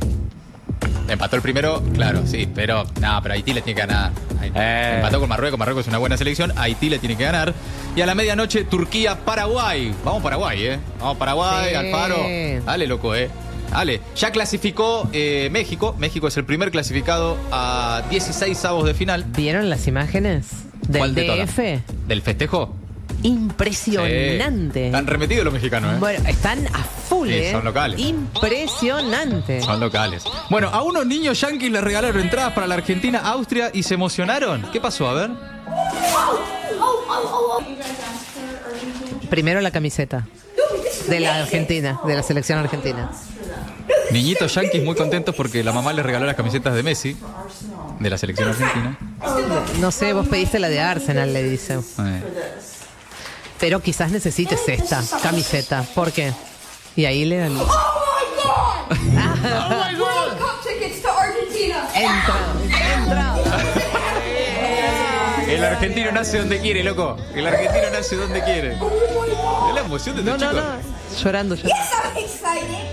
empató el primero, claro, sí, pero no, pero Haití le tiene que ganar. Eh. Empató con Marruecos, Marruecos es una buena selección, Haití le tiene que ganar. Y a la medianoche, Turquía-Paraguay. Vamos Paraguay, ¿eh? Vamos Paraguay, Sí. Alfaro. Dale, loco, ¿eh? Dale. Ya clasificó eh, México. México es el primer clasificado a dieciséis avos de final. ¿Vieron las imágenes del ¿Cuál de D todas? F? ¿Del festejo? impresionante. Sí. Están remetidos los mexicanos, ¿eh? Bueno, están a full, Sí, ¿eh? son locales. Impresionante. Son locales. Bueno, a unos niños yanquis les regalaron entradas para la Argentina, Austria y se emocionaron. ¿Qué pasó? A ver. Primero la camiseta de la Argentina, de la selección argentina. Niñitos yanquis muy contentos porque la mamá les regaló las camisetas de Messi, de la selección argentina. No sé, vos pediste la de Arsenal, le dice. Eh. Pero quizás necesites esta camiseta. ¿Por qué? Y ahí le dan... Oh my God! World Cup tickets to Argentina. Entra, entra. El argentino nace donde quiere, loco. El argentino nace donde quiere. Es la emoción de No, estos no, chicos. no. Llorando, llorando. Yes, I'm excited.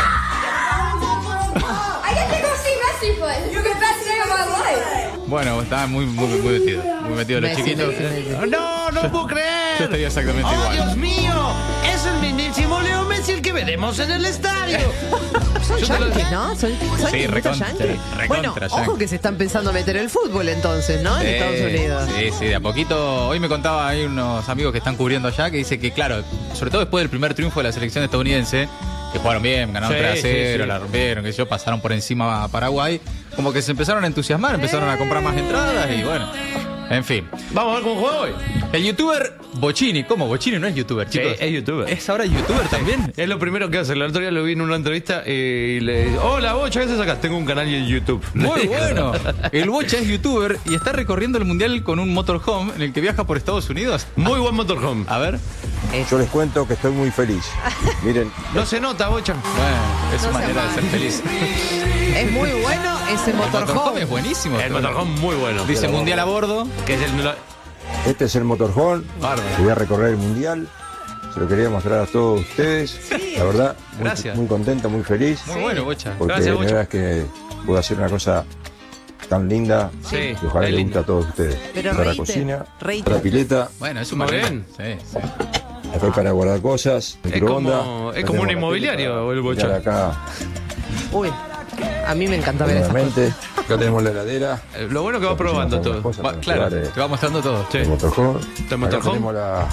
I get to go see Messi play. It's the best day of my life. Bueno, estaban muy, muy, muy metidos. Muy metidos los Messi, chiquitos. Messi, Messi. No, no puedo Yo creer. estaría exactamente ¡Oh, igual. Dios mío! Es el mismísimo Leo Messi el que veremos en el estadio. Son Yo te lo- yanquis, ¿no? Son, son Sí, niñitos recontra, yanquis. recontra Bueno, yanquis. ojo que se están pensando meter el fútbol entonces, ¿no? En Sí, Estados Unidos. Sí, sí, de a poquito. Hoy me contaba ahí unos amigos que están cubriendo allá que dice que, claro, sobre todo después del primer triunfo de la selección estadounidense, que jugaron bien, ganaron Sí, tres a cero, sí, sí. la rompieron, que sé yo, pasaron por encima a Paraguay, como que se empezaron a entusiasmar, empezaron a comprar más entradas y bueno, en fin. Vamos a ver cómo juega hoy. El youtuber Bocini, ¿cómo? Bocini no es youtuber, chicos. Sí, es youtuber. ¿Es ahora youtuber también? Es lo primero que hace. El otro día lo vi en una entrevista y le dice: hola, Bocha, ¿qué haces acá? Tengo un canal en YouTube. Muy bueno. El Bocha es youtuber y está recorriendo el mundial con un motorhome en el que viaja por Estados Unidos. Muy buen motorhome. A ver. Yo les cuento que estoy muy feliz. Miren, No se nota, Bocha. Bueno, es su No sea manera de ser mal. feliz. Es muy bueno ese El motorhome motorhome. es buenísimo. El motorhome muy bueno. Dice mundial a bordo. Que es el... este es el motorhome. Bárbaro. Que voy a recorrer el mundial. Se lo quería mostrar a todos ustedes. La verdad, muy, Gracias. muy contento, muy feliz. Muy bueno, Bocha. Porque Gracias, la Bocha. verdad es que puedo hacer una cosa tan linda. Sí, que ojalá es le lindo. guste a todos ustedes. Pero Para la reíte, cocina, reíte. para la pileta, Bueno, es un Muy marino. bien. Sí, sí. después para guardar cosas, Es microondas. como- es Acá como un tenemos la inmobiliario, tele para el Bocha. mirar acá, Uy, a mí me encanta ver esas cosas. nuevamente. Acá tenemos la heladera. Eh, Lo bueno que va Acá pusimos probando algunas todo. cosas Va- para claro, llevar, eh, te va mostrando todo. Sí. el motorhome. ¿El Acá motorhome? tenemos la,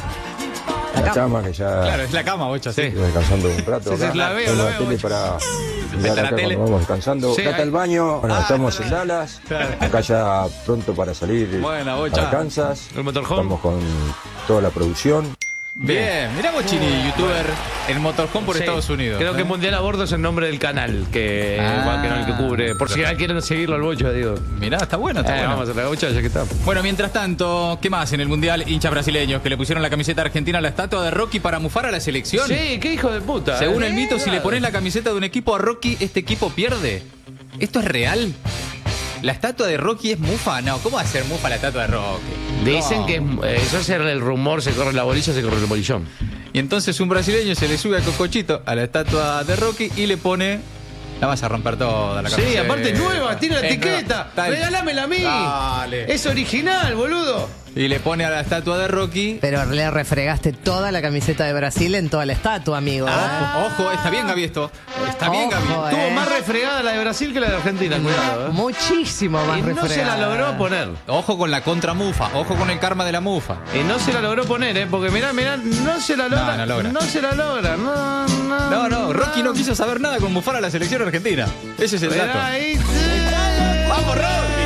la cama que ya Claro, es la cama, Bocha, sí. Sí. estoy descansando un rato. Sí, sí, acá. la veo, Tengo la la veo, tele Bocha. para Está mirar la acá tele. cuando vamos descansando. Sí, acá está hay- el baño. Bueno, Ah, estamos claro. en Dallas. Claro. Acá ya pronto para salir Buena, Bocha. para Kansas. El motorhome. Estamos con toda la producción. Bien, mirá Bochini, youtuber en motorhome por Sí, Estados Unidos. Creo que ¿eh? Mundial a Bordo es el nombre del canal que, Ah. que, no, el que cubre. Por si alguien quiere seguirlo al Bocha, digo. Mirá, está bueno, está Eh, bueno. Vamos a la Bocha ya que está. Bueno, mientras tanto, ¿qué más en el Mundial? Hinchas brasileños que le pusieron la camiseta argentina a la estatua de Rocky para mufar a la selección. Sí, qué hijo de puta. Según eh. el mito, si le pones la camiseta de un equipo a Rocky, este equipo pierde. ¿Esto es real? ¿La estatua de Rocky es mufa? No, ¿cómo va a ser mufa la estatua de Rocky? Dicen No. que eh, eso es el rumor, se corre la bolilla, se corre el bolillón. Y entonces un brasileño se le sube al cocochito a la estatua de Rocky y le pone... La vas a romper toda la Sí, camiseta. aparte es nueva, tiene la Es etiqueta. nueva. Está el- Regálamela a mí. Dale. Es original, boludo. Y le pone a la estatua de Rocky... Pero le refregaste toda la camiseta de Brasil en toda la estatua, amigo. ¿eh? Ojo, ojo, está bien Gaby esto. Está bien Gaby. Ojo, Tuvo eh. más refregada la de Brasil que la de Argentina, cuidado. ¿eh? Muchísimo más Y no se la refregada. logró poner. Ojo con la contra mufa, ojo con el karma de la mufa. Y no se la logró poner, ¿eh? Porque mirá, mirá, no se la logra. No, no logra. No se la logra. No, no. No, no, Rocky no quiso saber nada con mufar a la selección argentina. Ese es el Mirá dato. ahí. ¡Vamos,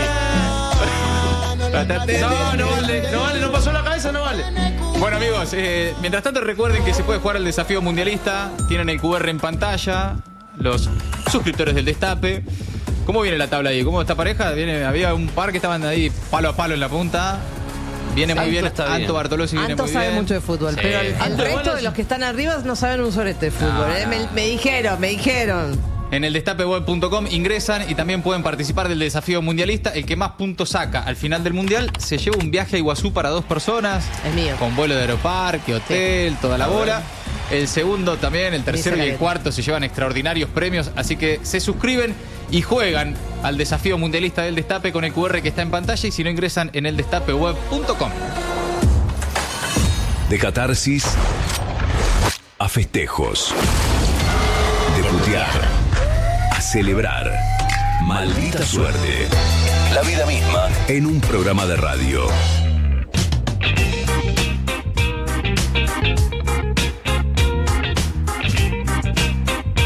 Rocky! No, no vale, no vale, no pasó la cabeza, no vale. Bueno, amigos, eh, mientras tanto recuerden que se puede jugar al desafío mundialista. Tienen el Q R en pantalla. Los suscriptores del Destape. ¿Cómo viene la tabla ahí? ¿Cómo está pareja? Viene, había un par que estaban ahí palo a palo en la punta. Viene muy Anto bien. está bien. Anto Bartolozzi viene Anto muy sabe bien. mucho de fútbol, Sí. pero el, el Anto resto igual de es- los que están arriba no saben un sorete de fútbol. No, ¿eh? no. Me, me dijeron, me dijeron. En el destapeweb punto com ingresan y también pueden participar del desafío mundialista. El que más puntos saca al final del mundial se lleva un viaje a Iguazú para dos personas. Es mío. Con vuelo de aeroparque, hotel, toda la bola. El segundo también, el tercero y el Saladeta. cuarto se llevan extraordinarios premios. Así que se suscriben y juegan al desafío mundialista del Destape con el Q R que está en pantalla. Y si no, ingresan en el destapeweb punto com. De catarsis a festejos. De putear a celebrar. Maldita suerte. La vida misma en un programa de radio.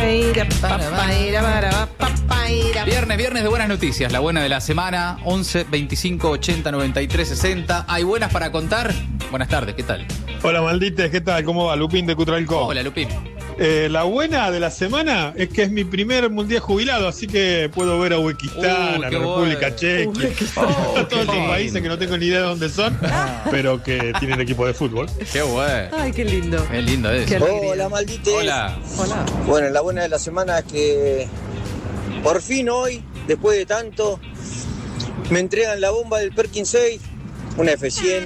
Viernes, viernes de buenas noticias, la buena de la semana, once, veinticinco, ochenta, noventa y tres, sesenta. ¿Hay buenas para contar? Buenas tardes, ¿qué tal? Hola, maldites, ¿qué tal? ¿Cómo va? Lupín de Cutralcó. Hola, Lupín. Eh, la buena de la semana es que es mi primer mundial jubilado, así que puedo ver a Uzbekistán, Uh, a qué la República bueno. Checa, Uzbekistán. a todos esos Qué países lindo. que no tengo ni idea de dónde son, pero que tienen equipo de fútbol. Qué bueno. Ay, qué lindo. Qué lindo es. Qué alegría. Hola, maldites. Hola. Hola. Bueno, la buena de la semana es que por fin hoy, después de tanto, me entregan la bomba del Perkin seis, una F cien,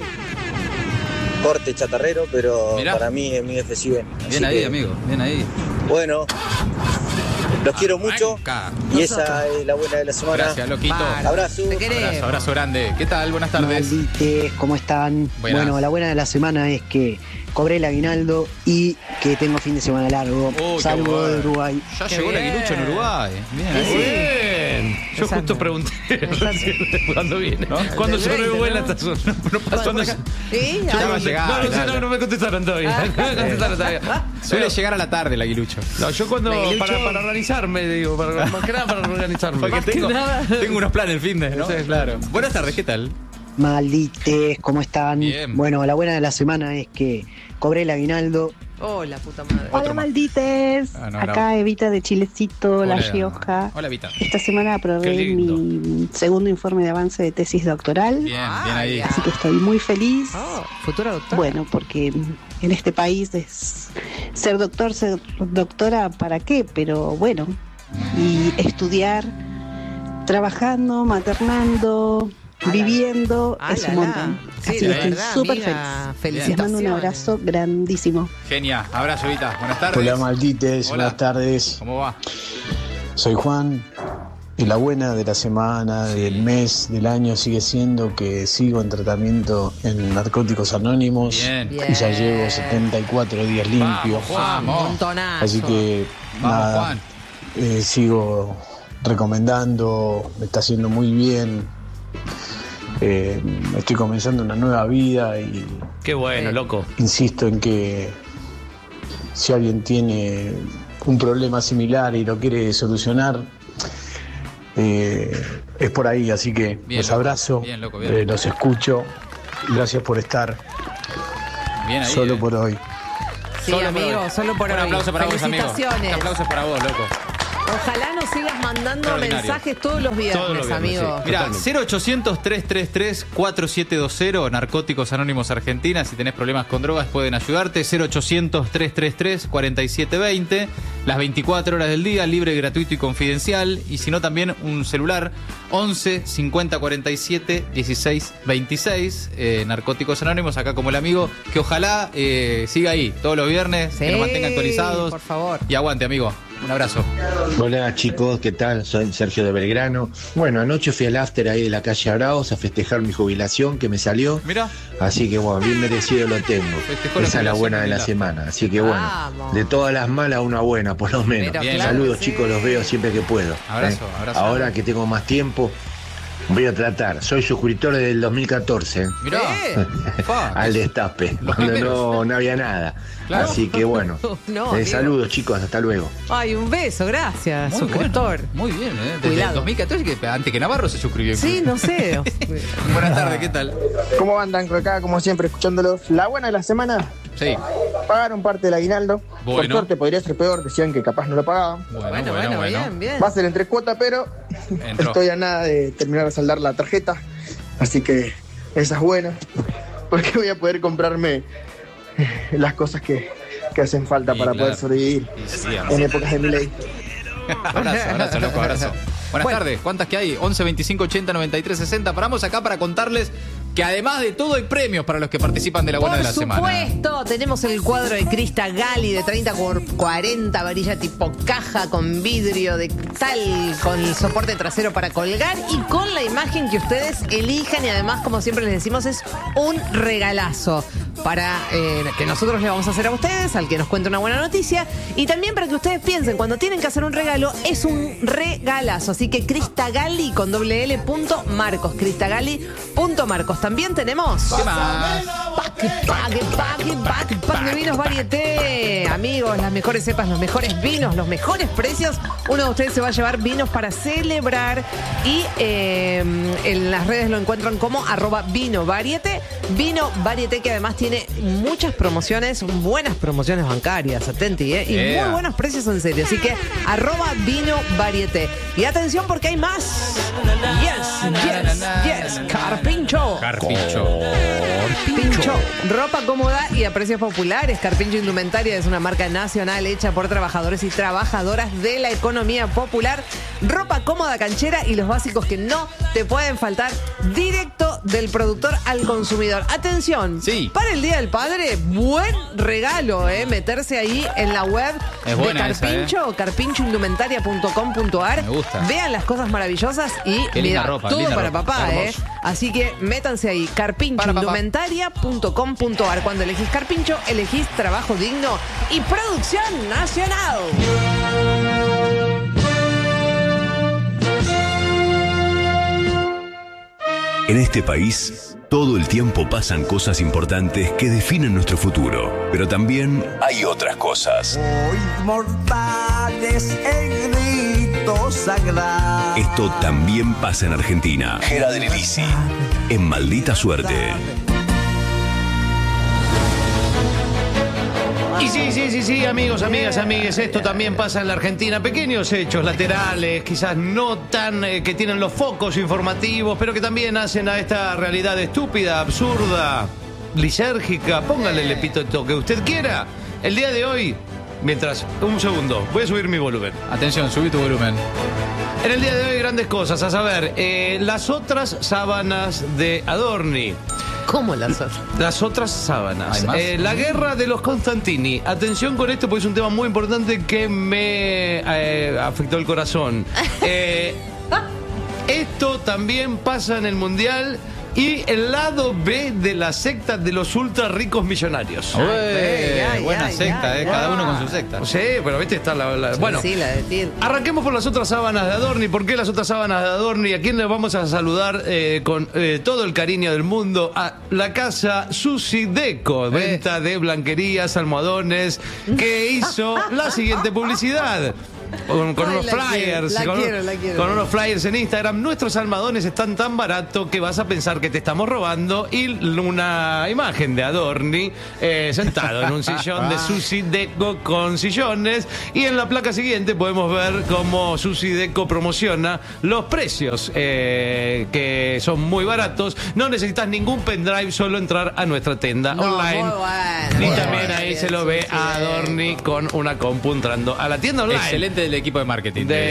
corte chatarrero, pero Mirá. para mí es mi F cien. Bien Así ahí, que, amigo, bien ahí. Bueno, los quiero mucho Arranca. y esa es la buena de la semana. Gracias, loquito. Vale. Abrazo. Te queremos. Abrazo, abrazo grande. ¿Qué tal? Buenas tardes. Maldites, ¿cómo están? Buenas. Bueno, la buena de la semana es que cobré el aguinaldo y que tengo fin de semana largo. Uy, qué Salgo bueno. de Uruguay. Ya Qué llegó el bien. aguilucho en Uruguay. Bien ahí. Bien. Yo Exacto. justo pregunté recién cuándo viene. ¿No? ¿Cuándo Del se veinte, revuela ¿no? esta zona? No pasó ¿Cuándo? nada. ¿Sí? Ya Ay, va a llegar. No, no, sé, claro. no, no me contestaron todavía. No me contestaron todavía. Suele llegar a la tarde el aguilucho. No, yo cuando. Aguilucho. Para, para organizarme, digo. Para, más que nada para organizarme. Porque Más que tengo, nada. tengo unos planes el fin de, ¿no? Sí, Claro. Buenas tardes, ¿qué tal? Maldites, ¿cómo están? Bien. Bueno, la buena de la semana es que cobré el aguinaldo. Oh, la puta madre. Otro Hola, más. maldites. Ah, no, Acá bravo. Evita de Chilecito, La Hola. Rioja. Hola, Vita. Esta semana Qué aprobé lindo. mi segundo informe de avance de tesis doctoral. Bien, bien ahí. Así que estoy muy feliz. Oh, futura doctora. Bueno, porque en este país es ser doctor, ser doctora, ¿para qué? Pero bueno, y estudiar, trabajando, maternando, Ala. viviendo, Ah, es la, un la. montón. Sí, Así que la estoy verdad, súper amiga, feliz. Les mando un felicitaciones. abrazo grandísimo. Genia. Abrazo, Vita. Buenas tardes. Hola maldites, Hola. buenas tardes. ¿Cómo va? Soy Juan y la buena de la semana, del mes, del año sigue siendo que sigo en tratamiento en Narcóticos Anónimos. Bien. Bien. Y ya llevo setenta y cuatro días limpio. Vamos, Juan. Un montonazo. Así que Vamos, nada, Juan. eh, sigo recomendando, me está haciendo muy bien. Eh, estoy comenzando una nueva vida y Qué bueno, loco. insisto en que si alguien tiene un problema similar y lo quiere solucionar, eh, es por ahí. Así que Bien, los loco. abrazo, Bien, loco, bien. eh, los escucho. Gracias por estar Bien ahí. solo eh. por hoy. Sí, Solo por amigo, hoy. solo por Un hoy. aplauso para vos, amigo. Felicitaciones. Un aplauso para vos, loco. Ojalá nos sigas mandando Extraordinario. mensajes todos los viernes, Todos los viernes, amigo. sí. Mira, Totalmente. cero ochocientos, trescientos treinta y tres, cuarenta y siete veinte, Narcóticos Anónimos Argentina. Si tenés problemas con drogas pueden ayudarte. cero ochocientos, trescientos treinta y tres, cuarenta y siete veinte. Las veinticuatro horas del día, libre, gratuito y confidencial. Y si no, también un celular once, cincuenta, cuarenta y siete, dieciséis, veintiséis. Eh, Narcóticos Anónimos, acá como el amigo, que ojalá eh, siga ahí todos los viernes, que Sí, nos mantenga actualizados. por favor. Y aguante, amigo. Un abrazo. Hola chicos, ¿qué tal? Soy Sergio de Belgrano. Bueno, anoche fui al after ahí de la calle Arauz a festejar mi jubilación que me salió. Mira. Así que bueno, bien merecido lo tengo. Festejó la Esa es la jubilación buena de en la el after. semana. Así que bueno, Vamos. de todas las malas una buena, por lo menos. Pero Bien. claro Saludos que sí. chicos, los veo siempre que puedo. Abrazo, ¿eh? abrazo. Ahora que tengo más tiempo, voy a tratar. Soy suscriptor desde el dos mil catorce. ¿eh? Mirá. Fa, Al que- destape, Los cuando primeros. no, no había nada. Claro. Así que bueno, No, eh, amigo. saludos chicos, hasta luego. Ay, un beso, gracias, Muy suscriptor. bueno, muy bien, ¿eh? Desde Cuidado. el dos mil catorce, que antes que Navarro se suscribió. Sí, no sé. Buenas tardes, ¿qué tal? ¿Cómo andan acá? Como siempre, escuchándolos. La buena de la semana, Sí. pagaron parte del aguinaldo. Por Bueno. suerte podría ser peor, decían que capaz no lo pagaban. Bueno, Bueno, bueno, bien, bien. Va a ser entre cuota, pero Entró. estoy a nada de terminar de saldar la tarjeta. Así que esa es buena. Porque voy a poder comprarme las cosas que, que hacen falta Sí, para claro. poder sobrevivir Y sí, abrazo. en épocas de mi ley. Abrazo, abrazo, loco, abrazo. Buenas Bueno. tardes, ¿cuántas que hay? once, veinticinco, ochenta, noventa y tres, sesenta. Paramos acá para contarles que además de todo hay premios para los que participan de la buena Por de la semana. supuesto, tenemos el cuadro de Crista Gali de treinta por cuarenta, varilla tipo caja con vidrio de tal, con el soporte trasero para colgar y con la imagen que ustedes elijan y además, como siempre les decimos, es un regalazo. para eh, que nosotros le vamos a hacer a ustedes, al que nos cuente una buena noticia. Y también para que ustedes piensen, cuando tienen que hacer un regalo, es un regalazo. Así que Cristagali con doble L punto Marcos. Cristagali punto Marcos. También tenemos. ¿Qué más? Pack, pack, pack, pack, pack de vinos Varieté. Amigos, las mejores cepas, los mejores vinos, los mejores precios. Uno de ustedes se va a llevar vinos para celebrar. Y eh, en las redes lo encuentran como arroba vino Varieté. Vino Varieté, que además tiene muchas promociones, buenas promociones bancarias, atenti, ¿eh? Y Yeah. muy buenos precios en serio. Así que arroba vino Varieté. Y atención porque hay más. Yes, yes, yes. Carpincho. Carpincho. Carpincho. Ropa cómoda y a precios populares. Carpincho Indumentaria es una marca nacional hecha por trabajadores y trabajadoras de la economía popular. Ropa cómoda, canchera y los básicos que no te pueden faltar, directo del productor al consumidor. Atención, sí. Para el Día del Padre, buen regalo, ¿eh? Meterse ahí en la web Es de buena esa, Carpincho, ¿eh? carpincho indumentaria punto com punto ar. Me gusta. Vean las cosas maravillosas y Qué linda mira, ropa, todo linda para ropa. papá, ¿eh? Hermoso. Así que métanse ahí, carpincho Para papá. indumentaria punto com punto ar. Cuando elegís Carpincho, elegís trabajo digno y producción nacional. En este país, todo el tiempo pasan cosas importantes que definen nuestro futuro. Pero también hay otras cosas. Hoy mortales el grito sagrado. Esto también pasa en Argentina. Gera del Elisi, en Maldita Suerte. Y sí, sí, sí, sí, amigos, amigas, amigues, esto también pasa en la Argentina. Pequeños hechos laterales, quizás no tan eh, que tienen los focos informativos, pero que también hacen a esta realidad estúpida, absurda, lisérgica, póngale el epíteto que usted quiera. El día de hoy, mientras, un segundo, voy a subir mi volumen. Atención, subí tu volumen. En el día de hoy, grandes cosas, a saber, eh, las otras sábanas de Adorni. ¿Cómo las otras? Las otras sábanas. ¿Hay más? Eh, la guerra de los Constantini. Atención con esto porque es un tema muy importante que me eh, afectó el corazón. Eh, esto también pasa en el Mundial y el lado B de la secta de los ultra ricos millonarios. Ué, ay, buena ay, secta, ay, eh, ay. cada uno con su secta. Sí, pero viste, está la... la- bueno, Sí, la de Tir. arranquemos por las otras sábanas de Adorni. ¿Por qué las otras sábanas de Adorni? ¿A quién le vamos a saludar eh, con eh, todo el cariño del mundo? A la casa Susi Deco, venta de blanquerías, almohadones, que hizo la siguiente publicidad. Con, con Ay, unos la flyers, quiero, la con, quiero, la quiero. con unos flyers en Instagram. Nuestros almohadones están tan baratos que vas a pensar que te estamos robando. Y una imagen de Adorni eh, sentado en un sillón de Susi Deco con sillones. Y en la placa siguiente podemos ver cómo Susi Deco promociona los precios, eh, que son muy baratos. No necesitas ningún pendrive, solo entrar a nuestra tienda No, online. muy bueno, y muy también bueno, ahí bien, se lo ve Susi a Deco. Adorni con una compu entrando a la tienda online. Excelente del equipo de marketing. De-